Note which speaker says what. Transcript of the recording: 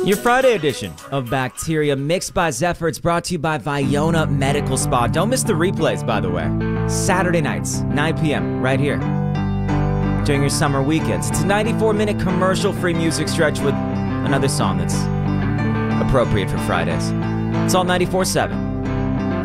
Speaker 1: Your Friday edition of Bacteria, mixed by Zephyr. It's brought to you by Viona Medical Spa. Don't miss the replays, by the way. Saturday nights, 9 p.m., right here. During your summer weekends. It's a 94-minute commercial-free music stretch with another song that's appropriate for Fridays. It's all 94.7.